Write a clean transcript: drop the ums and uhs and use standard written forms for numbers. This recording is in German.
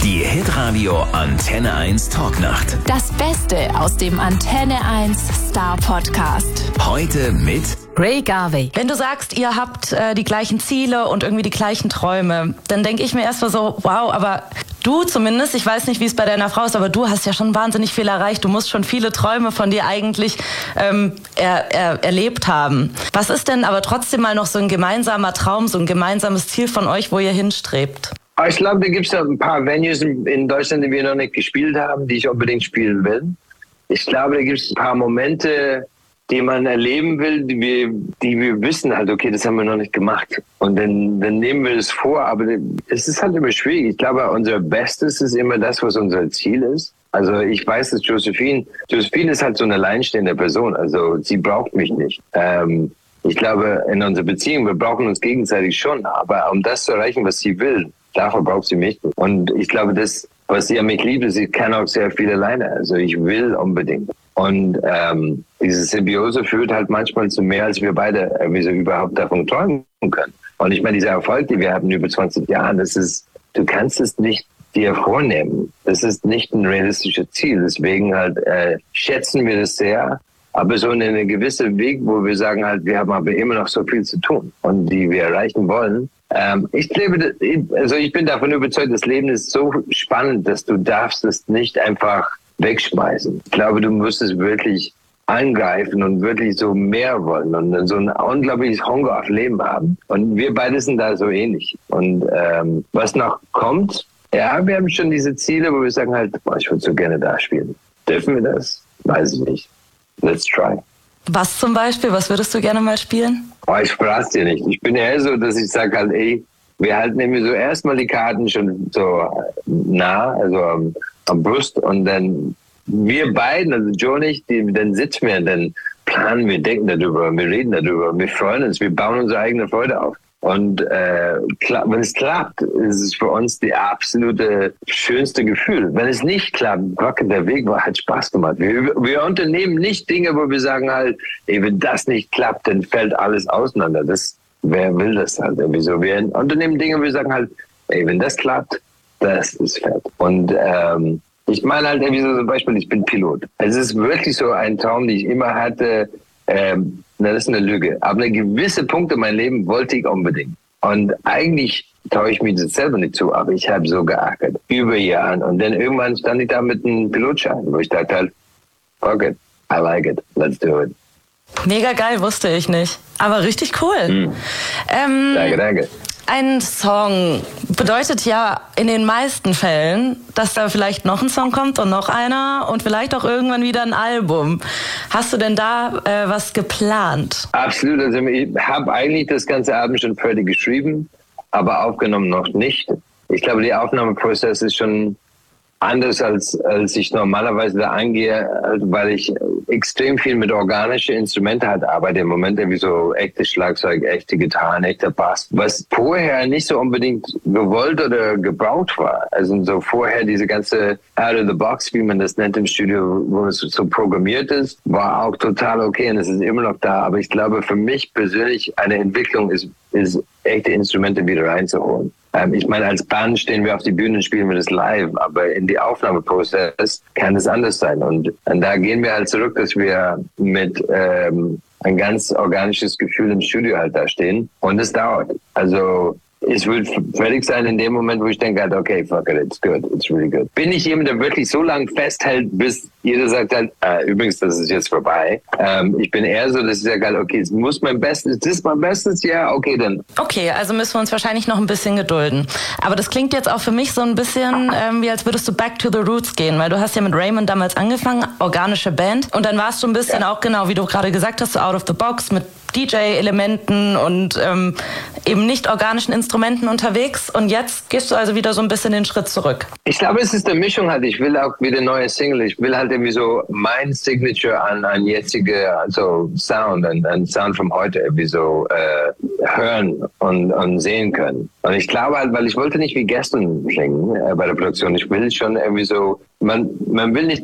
Die Hitradio Antenne 1 Talknacht. Das Beste aus dem Antenne 1 Star Podcast. Heute mit Ray Garvey. Wenn du sagst, ihr habt die gleichen Ziele und irgendwie die gleichen Träume, dann denke ich mir erstmal so, wow, aber du zumindest, ich weiß nicht, wie es bei deiner Frau ist, aber du hast ja schon wahnsinnig viel erreicht. Du musst schon viele Träume von dir eigentlich erlebt haben. Was ist denn aber trotzdem mal noch so ein gemeinsamer Traum, so ein gemeinsames Ziel von euch, wo ihr hinstrebt? Ich glaube, da gibt es ein paar Venues in Deutschland, die wir noch nicht gespielt haben, die ich unbedingt spielen will. Ich glaube, da gibt es ein paar Momente, die man erleben will, die wir wissen halt, okay, das haben wir noch nicht gemacht. Und dann nehmen wir das vor, aber es ist halt immer schwierig. Ich glaube, unser Bestes ist immer das, was unser Ziel ist. Also ich weiß, dass Josephine ist halt so eine alleinstehende Person, also sie braucht mich nicht. Ich glaube, in unserer Beziehung, wir brauchen uns gegenseitig schon, aber um das zu erreichen, was sie will, dafür braucht sie mich. Und ich glaube, das, was sie an mich liebt, sie kann auch sehr viel alleine. Also ich will unbedingt. Und diese Symbiose führt halt manchmal zu mehr, als wir beide irgendwie so überhaupt davon träumen können. Und ich meine, dieser Erfolg, den wir haben über 20 Jahren, du kannst es nicht dir vornehmen. Das ist nicht ein realistisches Ziel. Deswegen halt schätzen wir das sehr. Aber so in einem gewissen Weg, wo wir sagen halt, wir haben aber immer noch so viel zu tun und die wir erreichen wollen. Ich bin davon überzeugt, das Leben ist so spannend, dass du darfst es nicht einfach wegschmeißen. Ich glaube, du musst es wirklich angreifen und wirklich so mehr wollen und so ein unglaubliches Hunger auf Leben haben. Und wir beide sind da so ähnlich. Und was noch kommt, ja, wir haben schon diese Ziele, wo wir sagen halt, ich würde so gerne da spielen. Dürfen wir das? Weiß ich nicht. Let's try. Was zum Beispiel? Was würdest du gerne mal spielen? Ich verrat's dir nicht. Ich bin eher so, dass ich sage halt, wir halten nämlich so erstmal die Karten schon so nah, also am Brust und dann wir beiden, also Joe und ich, dann sitzen wir und dann planen wir, denken darüber, wir reden darüber, wir freuen uns, wir bauen unsere eigene Freude auf. Und wenn es klappt, ist es für uns die absolute schönste Gefühl. Wenn es nicht klappt, der Weg hat Spaß gemacht. Wir unternehmen nicht Dinge, wo wir sagen halt, wenn das nicht klappt, dann fällt alles auseinander. Wer will das halt irgendwie so? Wir unternehmen Dinge, wo wir sagen halt, wenn das klappt, das ist fett. Und ich meine halt irgendwie so zum Beispiel, ich bin Pilot. Es ist wirklich so ein Traum, den ich immer hatte. Das ist eine Lüge. Aber eine gewisse Punkt in meinem Leben wollte ich unbedingt. Und eigentlich traue ich mir das selber nicht zu, aber ich habe so geackert. Über Jahren. Und dann irgendwann stand ich da mit einem Pilotschein, wo ich dachte halt, fuck it, I like it, let's do it. Mega geil, wusste ich nicht. Aber richtig cool. Danke. Ein Song bedeutet ja in den meisten Fällen, dass da vielleicht noch ein Song kommt und noch einer und vielleicht auch irgendwann wieder ein Album. Hast du denn da was geplant? Absolut. Also ich habe eigentlich das ganze Album schon fertig geschrieben, aber aufgenommen noch nicht. Ich glaube, der Aufnahmeprozess ist schon anders, als ich normalerweise da angehe, weil ich extrem viel mit organischen Instrumenten halt arbeite. Im Moment irgendwie so echtes Schlagzeug, echte Gitarren, echter Bass, was vorher nicht so unbedingt gewollt oder gebraucht war. Also so vorher diese ganze out of the box, wie man das nennt im Studio, wo es so programmiert ist, war auch total okay und es ist immer noch da. Aber ich glaube, für mich persönlich eine Entwicklung ist echte Instrumente wieder reinzuholen. Ich meine, als Band stehen wir auf die Bühne und spielen wir das live, aber in die Aufnahmeprozess kann es anders sein. Und da gehen wir halt zurück, dass wir mit ein ganz organisches Gefühl im Studio halt da stehen. Und es dauert. Also es wird fertig sein in dem Moment, wo ich denke halt, okay, fuck it, it's good, it's really good. Bin ich jemand, der wirklich so lange festhält, bis jeder sagt halt, übrigens, das ist jetzt vorbei. Ich bin eher so, dass ich sage halt, okay, es muss mein Bestes, ist das mein Bestes? Ja, okay, dann. Okay, also müssen wir uns wahrscheinlich noch ein bisschen gedulden. Aber das klingt jetzt auch für mich so ein bisschen wie als würdest du back to the roots gehen, weil du hast ja mit Raymond damals angefangen, organische Band. Und dann warst du ein bisschen auch genau, wie du gerade gesagt hast, so out of the box mit DJ-Elementen und eben nicht organischen Instrumenten unterwegs. Und jetzt gehst du also wieder so ein bisschen den Schritt zurück. Ich glaube, es ist eine Mischung halt. Ich will auch wieder neue Single. Ich will halt irgendwie so mein Signature an jetzige Sound, an Sound von heute irgendwie so hören und sehen können. Und ich glaube halt, weil ich wollte nicht wie gestern klingen bei der Produktion. Ich will schon irgendwie so, man will nicht